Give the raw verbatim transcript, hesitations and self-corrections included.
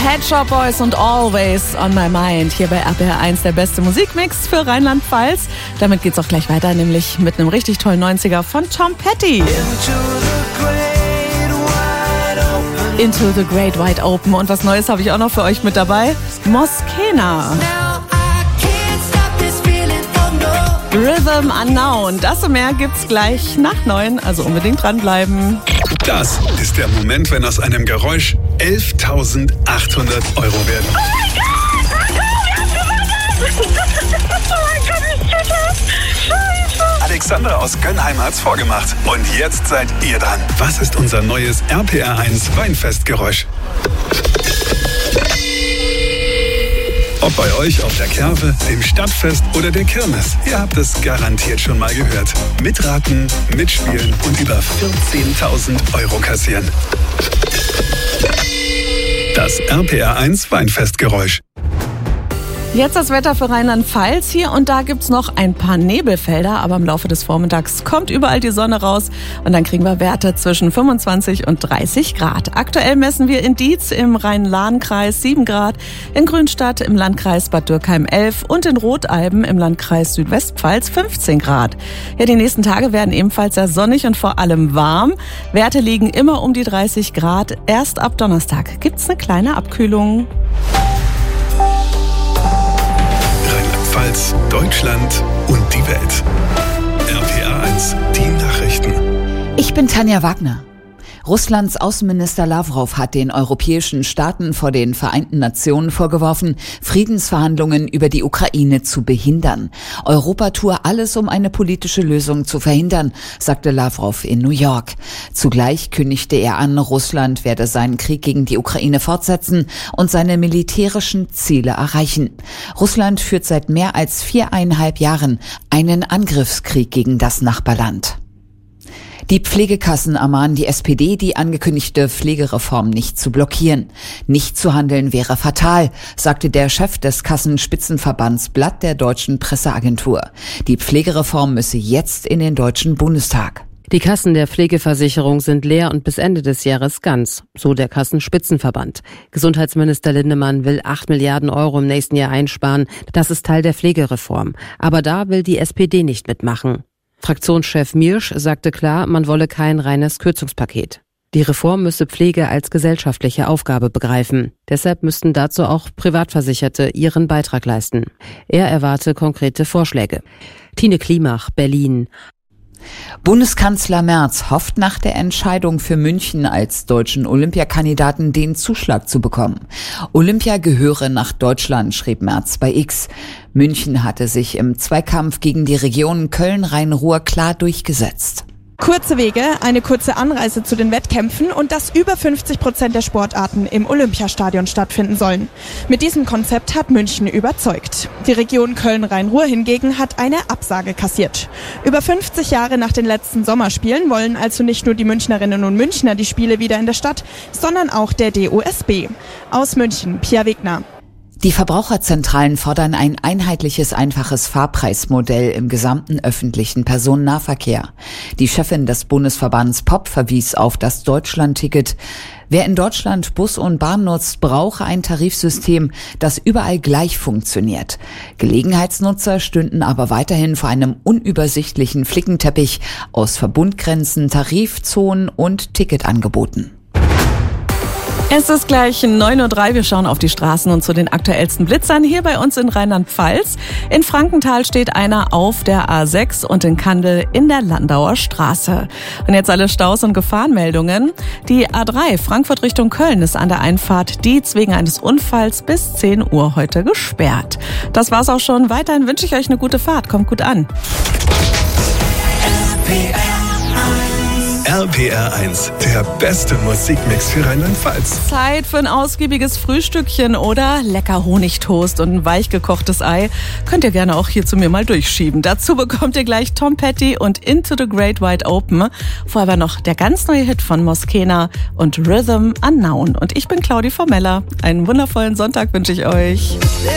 Pet Shop Boys und Always on My Mind. Hier bei R P R eins der beste Musikmix für Rheinland-Pfalz. Damit geht's auch gleich weiter, nämlich mit einem richtig tollen neunziger von Tom Petty. Into the Great Wide Open. Und was Neues habe ich auch noch für euch mit dabei. Moskena. Rhythm Unknown. Das und mehr gibt's gleich nach neun, also unbedingt dranbleiben. Das ist der Moment, wenn aus einem Geräusch elftausendachthundert Euro werden. Oh mein Gott! Oh mein Gott, ich tue das! Scheiße! Alexandra aus Gönnheim hat's vorgemacht. Und jetzt seid ihr dran. Was ist unser neues R P R eins Weinfestgeräusch? Ob bei euch auf der Kerwe, dem Stadtfest oder der Kirmes. Ihr habt es garantiert schon mal gehört. Mitraten, mitspielen und über vierzehntausend Euro kassieren. Das R P R eins Weinfestgeräusch. Jetzt das Wetter für Rheinland-Pfalz. Hier und da gibt's noch ein paar Nebelfelder, aber im Laufe des Vormittags kommt überall die Sonne raus und dann kriegen wir Werte zwischen fünfundzwanzig und dreißig Grad. Aktuell messen wir in Dietz im Rhein-Lahn-Kreis sieben Grad, in Grünstadt im Landkreis Bad Dürkheim elf und in Rotalben im Landkreis Südwestpfalz fünfzehn Grad. Ja, die nächsten Tage werden ebenfalls sehr sonnig und vor allem warm. Werte liegen immer um die dreißig Grad. Erst ab Donnerstag gibt's eine kleine Abkühlung. Rheinland-Pfalz, Deutschland und die Welt. R P R eins, die Nachrichten. Ich bin Tanja Wagner. Russlands Außenminister Lawrow hat den europäischen Staaten vor den Vereinten Nationen vorgeworfen, Friedensverhandlungen über die Ukraine zu behindern. Europa tue alles, um eine politische Lösung zu verhindern, sagte Lawrow in New York. Zugleich kündigte er an, Russland werde seinen Krieg gegen die Ukraine fortsetzen und seine militärischen Ziele erreichen. Russland führt seit mehr als viereinhalb Jahren einen Angriffskrieg gegen das Nachbarland. Die Pflegekassen ermahnen die S P D, die angekündigte Pflegereform nicht zu blockieren. Nicht zu handeln wäre fatal, sagte der Chef des Kassenspitzenverbands Blatt der Deutschen Presseagentur. Die Pflegereform müsse jetzt in den Deutschen Bundestag. Die Kassen der Pflegeversicherung sind leer und bis Ende des Jahres ganz, so der Kassenspitzenverband. Gesundheitsminister Lindemann will acht Milliarden Euro im nächsten Jahr einsparen. Das ist Teil der Pflegereform. Aber da will die S P D nicht mitmachen. Fraktionschef Miersch sagte klar, man wolle kein reines Kürzungspaket. Die Reform müsse Pflege als gesellschaftliche Aufgabe begreifen. Deshalb müssten dazu auch Privatversicherte ihren Beitrag leisten. Er erwarte konkrete Vorschläge. Tine Klimach, Berlin. Bundeskanzler Merz hofft nach der Entscheidung für München als deutschen Olympiakandidaten den Zuschlag zu bekommen. Olympia gehöre nach Deutschland, schrieb Merz bei X. München hatte sich im Zweikampf gegen die Region Köln-Rhein-Ruhr klar durchgesetzt. Kurze Wege, eine kurze Anreise zu den Wettkämpfen und dass über fünfzig Prozent der Sportarten im Olympiastadion stattfinden sollen. Mit diesem Konzept hat München überzeugt. Die Region Köln-Rhein-Ruhr hingegen hat eine Absage kassiert. Über fünfzig Jahre nach den letzten Sommerspielen wollen also nicht nur die Münchnerinnen und Münchner die Spiele wieder in der Stadt, sondern auch der D O S B. Aus München, Pia Wegner. Die Verbraucherzentralen fordern ein einheitliches, einfaches Fahrpreismodell im gesamten öffentlichen Personennahverkehr. Die Chefin des Bundesverbands P O P verwies auf das Deutschlandticket. Wer in Deutschland Bus und Bahn nutzt, brauche ein Tarifsystem, das überall gleich funktioniert. Gelegenheitsnutzer stünden aber weiterhin vor einem unübersichtlichen Flickenteppich aus Verbundgrenzen, Tarifzonen und Ticketangeboten. Es ist gleich neun Uhr drei. Wir schauen auf die Straßen und zu den aktuellsten Blitzern hier bei uns in Rheinland-Pfalz. In Frankenthal steht einer auf der A sechs und in Kandel in der Landauer Straße. Und jetzt alle Staus und Gefahrenmeldungen. Die A drei Frankfurt Richtung Köln ist an der Einfahrt Dietz wegen eines Unfalls bis zehn Uhr heute gesperrt. Das war's auch schon. Weiterhin wünsche ich euch eine gute Fahrt. Kommt gut an. R P R eins, der beste Musikmix für Rheinland-Pfalz. Zeit für ein ausgiebiges Frühstückchen oder lecker Honigtoast und ein weichgekochtes Ei. Könnt ihr gerne auch hier zu mir mal durchschieben. Dazu bekommt ihr gleich Tom Petty und Into the Great Wide Open. Vorher aber noch der ganz neue Hit von Moskena und Rhythm Unknown. Und ich bin Claudi Formella. Einen wundervollen Sonntag wünsche ich euch.